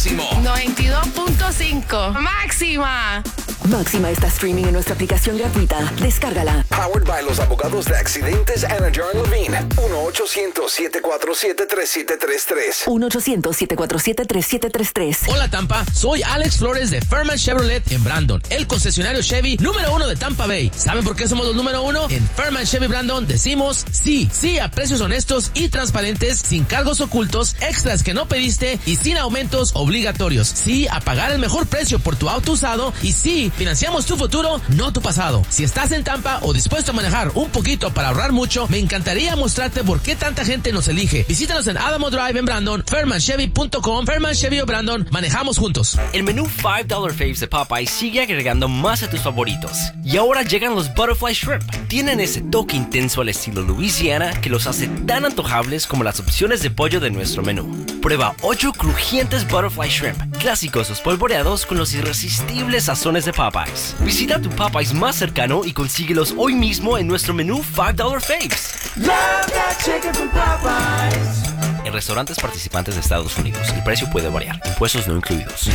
máximo. 92.5. Máxima. Máxima está streaming en nuestra aplicación gratuita. Descárgala. Powered by los abogados de accidentes Anna John Levine. 1-800-747-3733. 1-800-747-3733. Hola Tampa, soy Alex Flores de Fairman Chevrolet en Brandon, el concesionario Chevy número 1 de Tampa Bay. ¿Saben por qué somos los número 1? En Fairman Chevy Brandon decimos sí a precios honestos y transparentes, sin cargos ocultos, extras que no pediste y sin aumentos obligatorios. Sí a pagar el mejor precio por tu auto usado y sí, financiamos tu futuro, no tu pasado. Si estás en Tampa o dispuesto a manejar un poquito para ahorrar mucho, me encantaría mostrarte por qué tanta gente nos elige. Visítanos en Adamo Drive en Brandon, fairmanchevy.com, Fairman Chevy o Brandon, manejamos juntos. El menú $5 Faves de Popeyes sigue agregando más a tus favoritos. Y ahora llegan los Butterfly Shrimp. Tienen ese toque intenso al estilo Louisiana que los hace tan antojables como las opciones de pollo de nuestro menú. Prueba 8 crujientes Butterfly Shrimp, clásicos o espolvoreados con los irresistibles sazones de Popeyes. Visita tu Popeyes más cercano y consíguelos hoy mismo en nuestro menú $5 Faves. Love that chicken from Popeyes. En restaurantes participantes de Estados Unidos, el precio puede variar. Impuestos no incluidos.